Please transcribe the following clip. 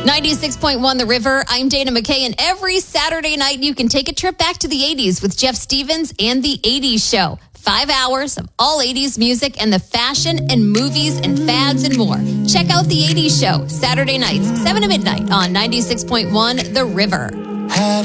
96.1 The River. I'm Dana McKay, and every Saturday night you can take a trip back to the 80s with Jeff Stevens and the 80s Show. 5 hours of all 80s music and the fashion and movies and fads and more. Check out the 80s Show, Saturday nights, 7 to midnight on 96.1 The River.